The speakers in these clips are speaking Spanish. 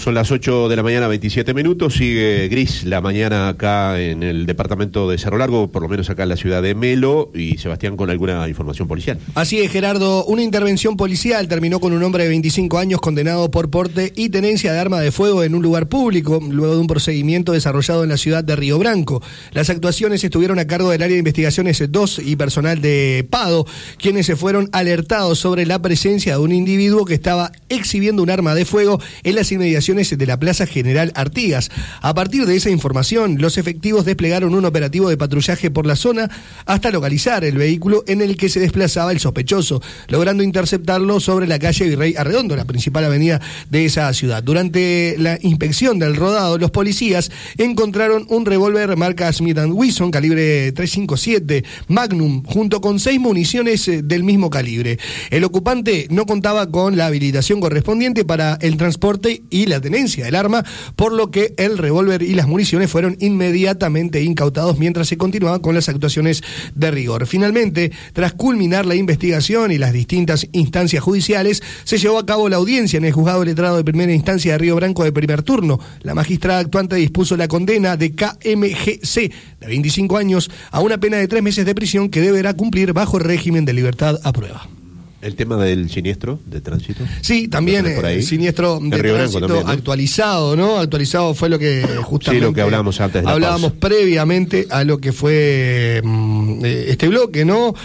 Son las 8 de la mañana, 27 minutos. Sigue gris la mañana acá en el departamento de Cerro Largo, por lo menos acá en la ciudad de Melo. Y Sebastián con alguna información policial. Así es, Gerardo. Una intervención policial terminó con un hombre de 25 años condenado por porte y tenencia de arma de fuego en un lugar público, luego de un procedimiento desarrollado en la ciudad de Río Branco. Las actuaciones estuvieron a cargo del área de investigaciones 2 y personal de PADO, quienes se fueron alertados sobre la presencia de un individuo que estaba exhibiendo un arma de fuego en las inmediaciones de la Plaza General Artigas. A partir de esa información, los efectivos desplegaron un operativo de patrullaje por la zona hasta localizar el vehículo en el que se desplazaba el sospechoso, logrando interceptarlo sobre la calle Virrey Arredondo, la principal avenida de esa ciudad. Durante la inspección del rodado, los policías encontraron un revólver marca Smith & Wesson, calibre .357 Magnum, junto con 6 municiones del mismo calibre. El ocupante no contaba con la habilitación correspondiente para el transporte y la tenencia del arma, por lo que el revólver y las municiones fueron inmediatamente incautados mientras se continuaban con las actuaciones de rigor. Finalmente, tras culminar la investigación y las distintas instancias judiciales, se llevó a cabo la audiencia en el juzgado letrado de primera instancia de Río Branco de primer turno. La magistrada actuante dispuso la condena de KMGC, de 25 años, a una pena de 3 meses de prisión que deberá cumplir bajo el régimen de libertad a prueba. ¿El tema del siniestro de tránsito? Sí, también el siniestro de tránsito también, ¿no? Actualizado, ¿no? Actualizado fue lo que justamente... Sí, lo que hablábamos antes de la hablábamos pausa. Previamente a lo que fue este bloque, ¿no?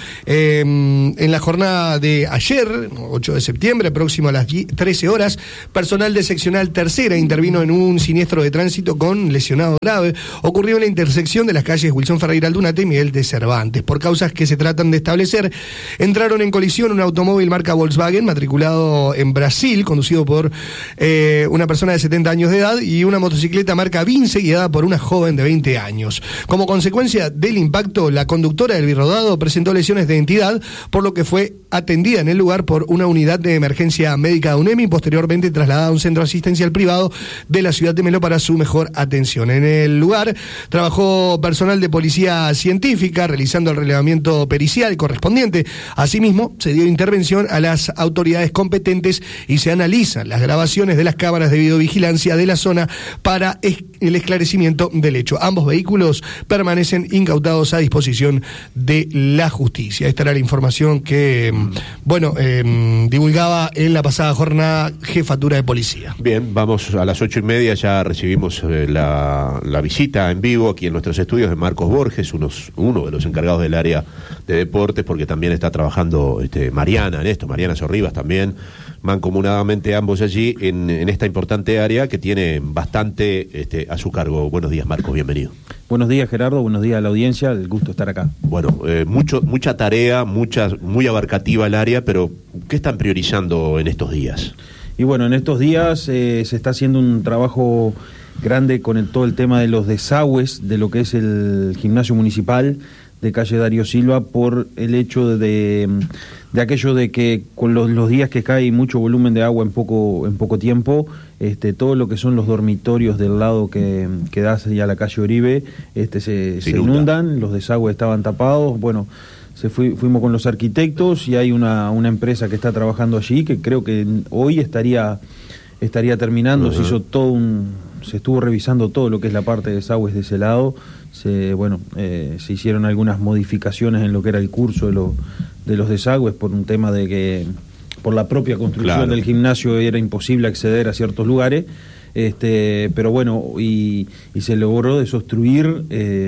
En la jornada de ayer, 8 de septiembre, próximo a las 13 horas, personal de seccional tercera intervino en un siniestro de tránsito con lesionado grave. Ocurrió en la intersección de las calles Wilson Ferreira Aldunate y Miguel de Cervantes. Por causas que se tratan de establecer, entraron en colisión un automóvil marca Volkswagen, matriculado en Brasil, conducido por una persona de 70 años de edad, y una motocicleta marca Vince, guiada por una joven de 20 años. Como consecuencia del impacto, la conductora del birrodado presentó lesiones de entidad, por lo que fue atendida en el lugar por una unidad de emergencia médica de UNEMI y posteriormente trasladada a un centro asistencial privado de la ciudad de Melo para su mejor atención. En el lugar trabajó personal de policía científica realizando el relevamiento pericial correspondiente. Asimismo, se dio intervención a las autoridades competentes y se analizan las grabaciones de las cámaras de videovigilancia de la zona para el esclarecimiento del hecho. Ambos vehículos permanecen incautados a disposición de la justicia. Esta era la información que, divulgaba en la pasada jornada Jefatura de Policía. Bien, vamos a las 8:30, ya recibimos la visita en vivo aquí en nuestros estudios de Marcos Borges, uno de los encargados del área de deportes, porque también está trabajando Mariana en esto, Mariana Sorribas también, mancomunadamente ambos allí en esta importante área que tiene bastante a su cargo. Buenos días, Marcos, bienvenido. Buenos días, Gerardo, buenos días a la audiencia, el gusto de estar acá. Bueno, mucha tarea, muy abarcativa el área, pero ¿qué están priorizando en estos días? Y bueno, en estos días se está haciendo un trabajo grande con todo el tema de los desagües de lo que es el gimnasio municipal de calle Darío Silva, por el hecho de aquello de que con los días que cae mucho volumen de agua en poco tiempo, todo lo que son los dormitorios del lado que da hacia la calle Oribe se inundan, los desagües estaban tapados. Bueno, fuimos con los arquitectos y hay una empresa que está trabajando allí que creo que hoy estaría terminando. Uh-huh. Se estuvo revisando todo lo que es la parte de desagües de ese lado. Se hicieron algunas modificaciones en lo que era el curso de los desagües por un tema de que por la propia construcción del gimnasio era imposible acceder a ciertos lugares, pero bueno, y se logró desobstruir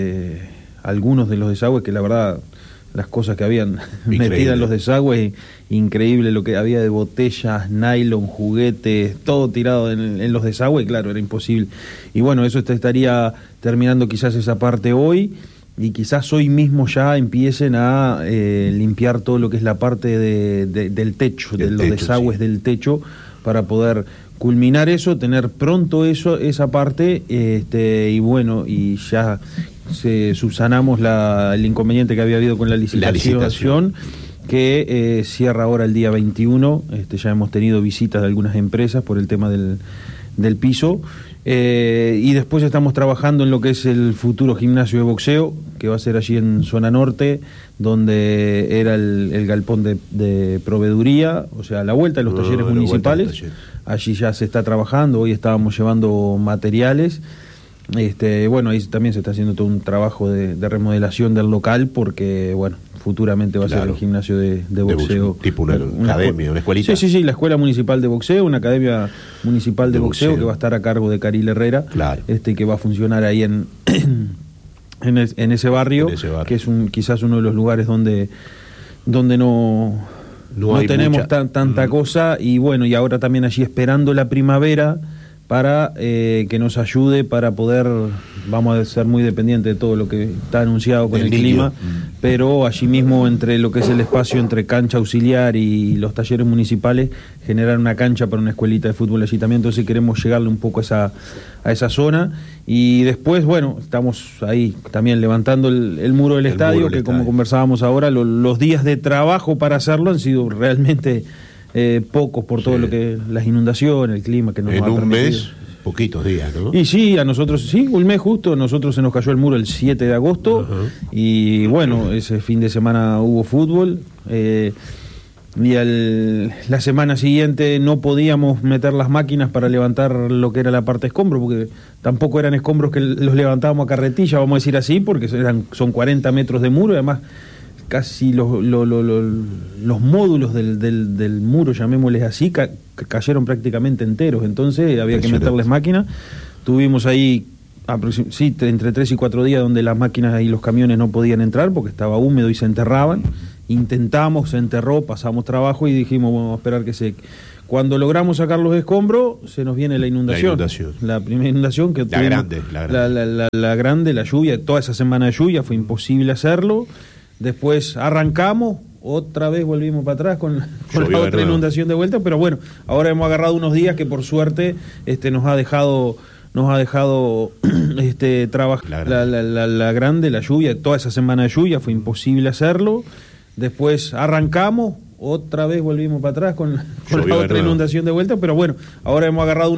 algunos de los desagües, que la verdad las cosas que habían metidas en los desagües, increíble lo que había de botellas, nylon, juguetes, todo tirado en los desagües, claro, era imposible. Y bueno, eso estaría terminando quizás esa parte hoy, y quizás hoy mismo ya empiecen a limpiar todo lo que es la parte del techo, de los desagües del techo, para poder culminar eso, tener pronto esa parte, y bueno, y ya subsanamos el inconveniente que había habido con la licitación. Que cierra ahora el día 21, ya hemos tenido visitas de algunas empresas por el tema del piso, y después estamos trabajando en lo que es el futuro gimnasio de boxeo, que va a ser allí en zona norte, donde era el galpón de proveeduría, o sea, a la vuelta de los talleres municipales. allí ya se está trabajando, hoy estábamos llevando materiales. Bueno, ahí también se está haciendo todo un trabajo de remodelación del local porque, bueno, futuramente va a ser el gimnasio de boxeo. Tipo una academia, una escuelita. Sí, la Escuela Municipal de Boxeo, una academia municipal de boxeo que va a estar a cargo de Caril Herrera, que va a funcionar ahí en ese barrio, que es quizás uno de los lugares donde no tenemos tanta cosa, y bueno, y ahora también allí esperando la primavera para que nos ayude para poder, vamos a ser muy dependientes de todo lo que está anunciado con el clima, pero allí mismo entre lo que es el espacio entre cancha auxiliar y los talleres municipales, generar una cancha para una escuelita de fútbol allí también, entonces queremos llegarle un poco a esa zona, y después, bueno, estamos ahí también levantando el muro del estadio, que como conversábamos ahora, los días de trabajo para hacerlo han sido realmente pocos por todo lo que las inundaciones, el clima que nos ha permitido. En un mes, poquitos días, ¿no? Y sí, a nosotros, un mes justo, a nosotros se nos cayó el muro el 7 de agosto, y bueno, ese fin de semana hubo fútbol, y la semana siguiente no podíamos meter las máquinas para levantar lo que era la parte de escombros, porque tampoco eran escombros que los levantábamos a carretilla, vamos a decir así, porque son 40 metros de muro, y además casi los módulos del muro, llamémosles así, cayeron prácticamente enteros, entonces había que meterles máquinas. Tuvimos ahí entre 3 y 4 días donde las máquinas y los camiones no podían entrar porque estaba húmedo y se enterraban. Intentamos, se enterró, pasamos trabajo y dijimos, vamos a esperar que seque. Cuando logramos sacar los escombros, se nos viene la inundación. La primera inundación que tuvimos, la grande, la lluvia, toda esa semana de lluvia, fue imposible hacerlo. Después arrancamos, otra vez volvimos para atrás con la otra inundación de vuelta, pero bueno, ahora hemos agarrado unos días que por suerte nos ha dejado trabajar. La grande, la lluvia, toda esa semana de lluvia, fue imposible hacerlo. Después arrancamos, otra vez volvimos para atrás con la otra inundación de vuelta, pero bueno, ahora hemos agarrado